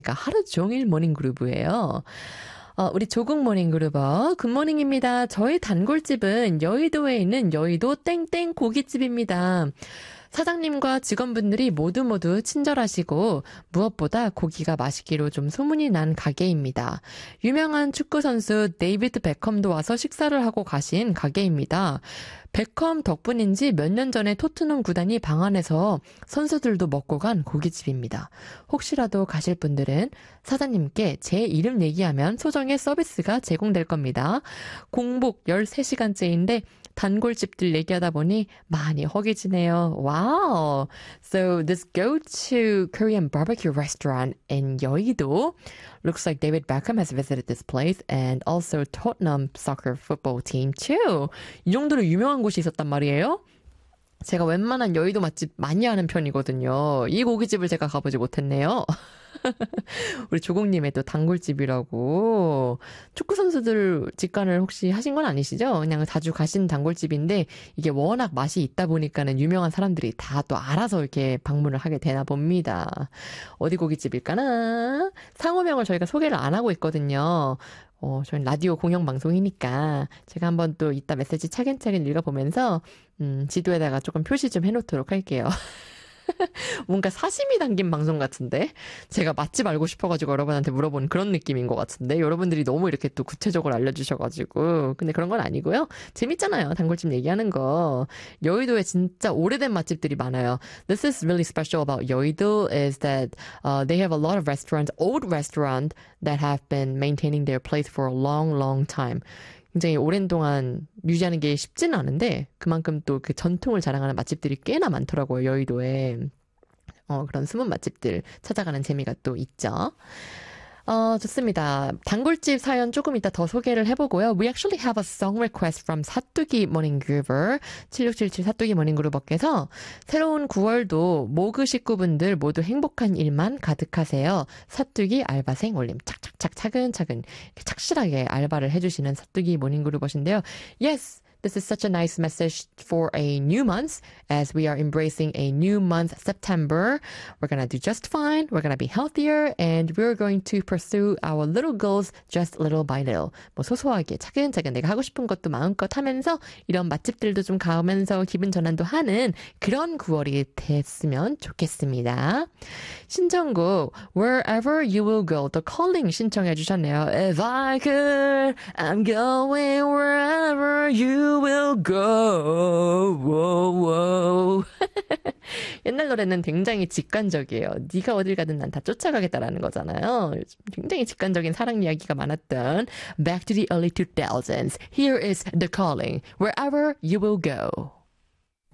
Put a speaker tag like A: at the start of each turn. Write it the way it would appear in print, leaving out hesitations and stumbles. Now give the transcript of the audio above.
A: 하루 종일 모닝그루브예요. 우리 조국 모닝그루버 굿모닝입니다. 저희 단골집은 여의도에 있는 여의도 땡땡 고깃집입니다. 사장님과 직원분들이 모두 친절하시고 무엇보다 고기가 맛있기로 좀 소문이 난 가게입니다. 유명한 축구선수 데이비드 베컴도 와서 식사를 하고 가신 가게입니다. 베컴 덕분인지 몇 년 전에 토트넘 구단이 방한해서 선수들도 먹고 간 고깃집입니다. 혹시라도 가실 분들은 사장님께 제 이름 얘기하면 소정의 서비스가 제공될 겁니다. 공복 13시간째인데 단골집들 얘기하다 보니 많이 허기지네요. Wow! So this go-to Korean barbecue restaurant in Yeouido looks like David Beckham has visited this place and also Tottenham soccer football team too. 이 정도로 유명한 곳이 있었단 말이에요? 제가 웬만한 여의도 맛집 많이 아는 편이거든요. 이 고깃집을 제가 가보지 못했네요. 우리 조국님의 또 단골집이라고. 축구선수들 직관을 혹시 하신 건 아니시죠? 그냥 자주 가신 단골집인데 이게 워낙 맛이 있다 보니까는 유명한 사람들이 다 또 알아서 이렇게 방문을 하게 되나 봅니다. 어디 고깃집일까나? 상호명을 저희가 소개를 안 하고 있거든요. 저희는 라디오 공영방송이니까 제가 한번 또 이따 메시지 차근차근 읽어보면서 지도에다가 조금 표시 좀 해놓도록 할게요. 뭔가 사심이 담긴 방송 같은데? 제가 맛집 알고 싶어가지고 여러분한테 물어본 그런 느낌인 것 같은데? 여러분들이 너무 이렇게 또 구체적으로 알려주셔가지고. 근데 그런 건 아니고요. 재밌잖아요. 단골집 얘기하는 거. 여의도에 진짜 오래된 맛집들이 많아요. This is really special about Yeouido is that they have a lot of restaurants, old restaurants that have been maintaining their place for a long time. 굉장히 오랜 동안 유지하는 게 쉽지는 않은데 그만큼 또 그 전통을 자랑하는 맛집들이 꽤나 많더라고요. 여의도에. 그런 숨은 맛집들 찾아가는 재미가 또 있죠. 좋습니다. 단골집 사연 조금 이따 더 소개를 해보고요. We actually have a song request from 사뚜기 모닝그루버 7677 사뚜기 모닝그루버께서 새로운 9월도 모그 식구분들 모두 행복한 일만 가득하세요. 사뚜기 알바생 올림 착착착 차근차근 착실하게 알바를 해주시는 사뚜기 모닝그루버신데요. Yes! This is such a nice message for a new month as we are embracing a new month, September. We're going to do just fine. We're going to be healthier and we're going to pursue our little goals just little by little. 뭐 소소하게 차근차근 내가 하고 싶은 것도 마음껏 하면서 이런 맛집들도 좀 가면서 기분 전환도 하는 그런 9월이 됐으면 좋겠습니다. 신청곡 Wherever You Will Go The Calling 신청해 주셨네요. If I could, I'm going wherever you will go. Whoa, whoa. 옛날 노래는 굉장히 직관적이에요. 네가 어딜 가든 난 다 쫓아가겠다라는 거잖아요. 굉장히 직관적인 사랑 이야기가 많았던 Back to the early 2000s. Here is The Calling. Wherever you will go.